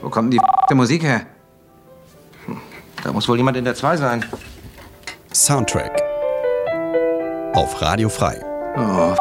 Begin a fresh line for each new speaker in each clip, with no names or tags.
Wo kommt denn die Musik her?
Da muss wohl jemand in der 2 sein.
Soundtrack auf Radio Frei.
Oh.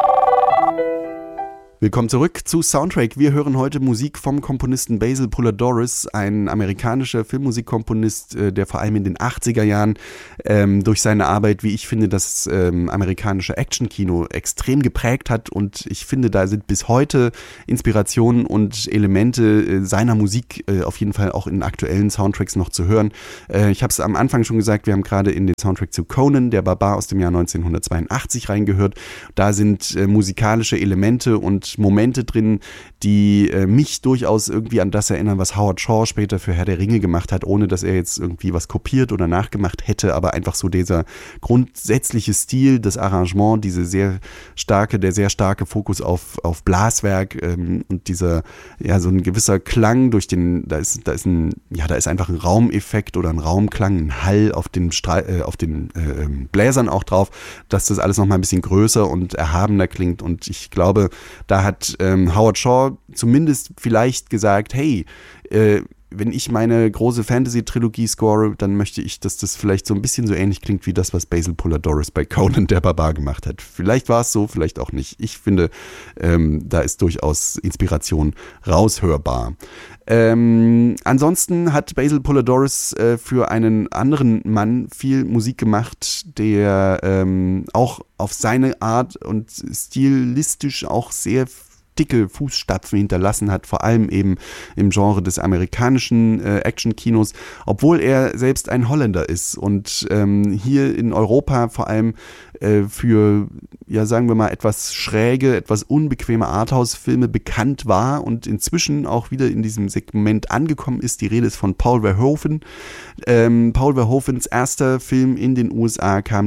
Willkommen zurück zu Soundtrack. Wir hören heute Musik vom Komponisten Basil Poledouris, ein amerikanischer Filmmusikkomponist, der vor allem in den 80er Jahren durch seine Arbeit, wie ich finde, das amerikanische Actionkino extrem geprägt hat. Und ich finde, da sind bis heute Inspirationen und Elemente seiner Musik auf jeden Fall auch in aktuellen Soundtracks noch zu hören. Ich habe es am Anfang schon gesagt, wir haben gerade in den Soundtrack zu Conan, der Barbar aus dem Jahr 1982 reingehört. Da sind musikalische Elemente und Momente drin, die mich durchaus irgendwie an das erinnern, was Howard Shore später für Herr der Ringe gemacht hat, ohne dass er jetzt irgendwie was kopiert oder nachgemacht hätte, aber einfach so dieser grundsätzliche Stil, das Arrangement, der sehr starke Fokus auf Blaswerk und dieser, ja, so ein gewisser Klang durch da ist einfach ein Raumeffekt oder ein Raumklang, ein Hall auf den Bläsern auch drauf, dass das alles nochmal ein bisschen größer und erhabener klingt, und ich glaube, da hat Howard Shore zumindest vielleicht gesagt, hey, wenn ich meine große Fantasy-Trilogie score, dann möchte ich, dass das vielleicht so ein bisschen so ähnlich klingt wie das, was Basil Poledouris bei Conan der Barbar gemacht hat. Vielleicht war es so, vielleicht auch nicht. Ich finde, da ist durchaus Inspiration raushörbar. Ansonsten hat Basil Poledouris für einen anderen Mann viel Musik gemacht, der auch auf seine Art und stilistisch auch sehr dicke Fußstapfen hinterlassen hat, vor allem eben im Genre des amerikanischen Actionkinos, obwohl er selbst ein Holländer ist und hier in Europa vor allem für, ja, sagen wir mal, etwas schräge, etwas unbequeme Arthouse-Filme bekannt war und inzwischen auch wieder in diesem Segment angekommen ist. Die Rede ist von Paul Verhoeven. Paul Verhoevens erster Film in den USA kam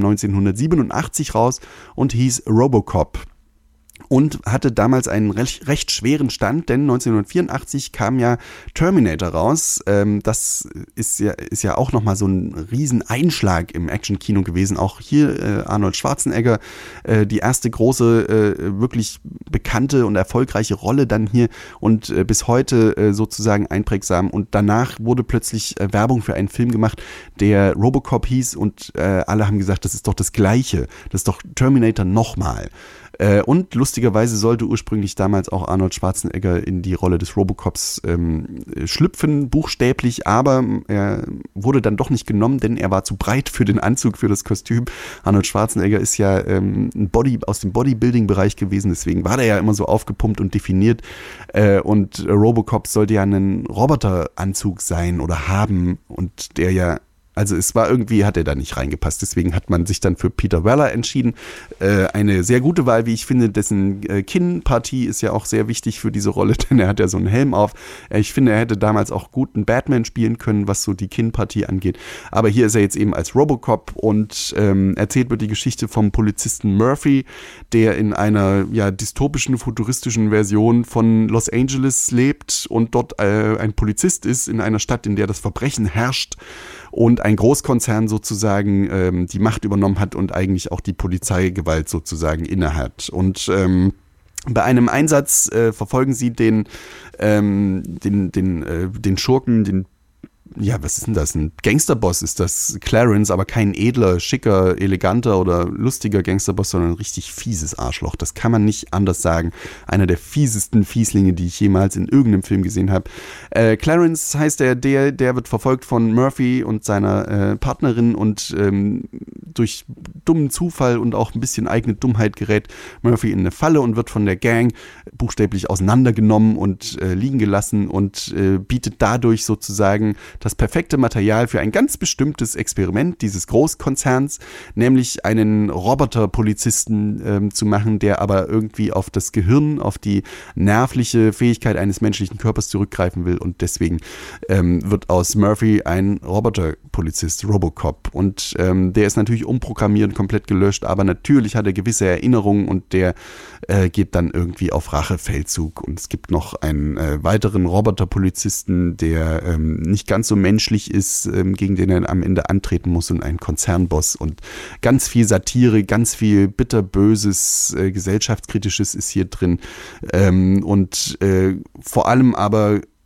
1987 raus und hieß Robocop. Und hatte damals einen recht schweren Stand, denn 1984 kam ja Terminator raus. Das ist ja auch nochmal so ein Rieseneinschlag im Actionkino gewesen. Auch hier Arnold Schwarzenegger, die erste große, wirklich bekannte und erfolgreiche Rolle dann hier und bis heute sozusagen einprägsam. Und danach wurde plötzlich Werbung für einen Film gemacht, der Robocop hieß, und alle haben gesagt, das ist doch das Gleiche. Das ist doch Terminator nochmal. Und lustigerweise sollte ursprünglich damals auch Arnold Schwarzenegger in die Rolle des Robocops schlüpfen, buchstäblich, aber er wurde dann doch nicht genommen, denn er war zu breit für den Anzug, für das Kostüm. Arnold Schwarzenegger ist ja aus dem Bodybuilding-Bereich gewesen, deswegen war der ja immer so aufgepumpt und definiert, und Robocop sollte ja ein Roboteranzug sein oder haben, und der ja, also es war irgendwie, hat er da nicht reingepasst. Deswegen hat man sich dann für Peter Weller entschieden. Eine sehr gute Wahl, wie ich finde. Dessen Kinnpartie ist ja auch sehr wichtig für diese Rolle, denn er hat ja so einen Helm auf. Ich finde, er hätte damals auch gut einen Batman spielen können, was so die Kinnpartie angeht. Aber hier ist er jetzt eben als Robocop, und erzählt wird die Geschichte vom Polizisten Murphy, der in einer, ja, dystopischen, futuristischen Version von Los Angeles lebt und dort ein Polizist ist in einer Stadt, in der das Verbrechen herrscht und ein Großkonzern sozusagen die Macht übernommen hat und eigentlich auch die Polizeigewalt sozusagen innehat. Und bei einem Einsatz verfolgen sie den Schurken, ja, was ist denn das? Ein Gangsterboss ist das, Clarence, aber kein edler, schicker, eleganter oder lustiger Gangsterboss, sondern ein richtig fieses Arschloch. Das kann man nicht anders sagen. Einer der fiesesten Fieslinge, die ich jemals in irgendeinem Film gesehen habe. Clarence heißt der wird verfolgt von Murphy und seiner Partnerin, und durch dummen Zufall und auch ein bisschen eigene Dummheit gerät Murphy in eine Falle und wird von der Gang buchstäblich auseinandergenommen und liegen gelassen und bietet dadurch sozusagen das perfekte Material für ein ganz bestimmtes Experiment dieses Großkonzerns, nämlich einen Roboterpolizisten zu machen, der aber irgendwie auf das Gehirn, auf die nervliche Fähigkeit eines menschlichen Körpers zurückgreifen will, und deswegen wird aus Murphy ein Roboterpolizist, Robocop, und der ist natürlich umprogrammiert und komplett gelöscht, aber natürlich hat er gewisse Erinnerungen, und der geht dann irgendwie auf Rachefeldzug, und es gibt noch einen weiteren Roboterpolizisten, der nicht ganz so menschlich ist, gegen den er am Ende antreten muss, und ein Konzernboss, und ganz viel Satire, ganz viel bitterböses, gesellschaftskritisches ist hier drin, und vor allem aber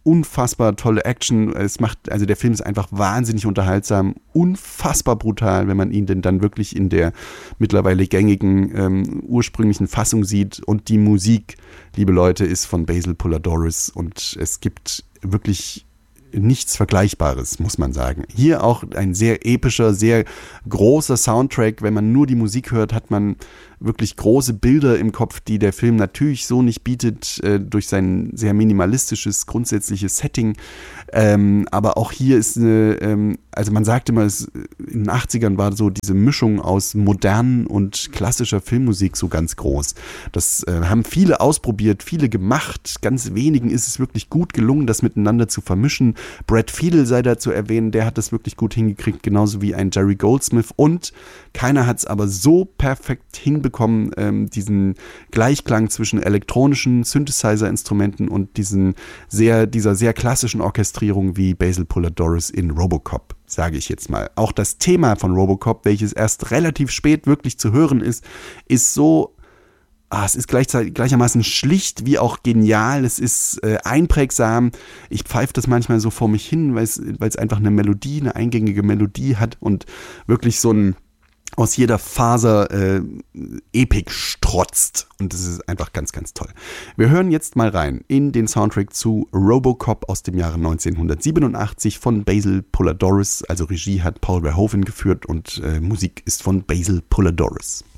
unfassbar tolle Action. Also der Film ist einfach wahnsinnig unterhaltsam, unfassbar brutal, wenn man ihn denn dann wirklich in der mittlerweile gängigen ursprünglichen Fassung sieht. Und die Musik, liebe Leute, ist von Basil Poledouris und es gibt wirklich nichts Vergleichbares, muss man sagen. Hier auch ein sehr epischer, sehr großer Soundtrack. Wenn man nur die Musik hört, hat man wirklich große Bilder im Kopf, die der Film natürlich so nicht bietet, durch sein sehr minimalistisches, grundsätzliches Setting. Aber auch hier ist also man sagt immer, in den 80ern war so diese Mischung aus modernen und klassischer Filmmusik so ganz groß. Das haben viele ausprobiert, viele gemacht. Ganz wenigen ist es wirklich gut gelungen, das miteinander zu vermischen. Brad Fiedel sei da zu erwähnen, der hat das wirklich gut hingekriegt, genauso wie ein Jerry Goldsmith. Und keiner hat es aber so perfekt hinbekommen, diesen Gleichklang zwischen elektronischen Synthesizer-Instrumenten und dieser sehr klassischen Orchestrierung wie Basil Poledouris in Robocop, sage ich jetzt mal. Auch das Thema von Robocop, welches erst relativ spät wirklich zu hören ist so, es ist gleichermaßen schlicht wie auch genial, es ist einprägsam. Ich pfeife das manchmal so vor mich hin, weil es einfach eine eingängige Melodie hat und wirklich so ein aus jeder Faser Epik strotzt. Und das ist einfach ganz, ganz toll. Wir hören jetzt mal rein in den Soundtrack zu Robocop aus dem Jahre 1987 von Basil Poledouris. Also Regie hat Paul Verhoeven geführt und Musik ist von Basil Poledouris.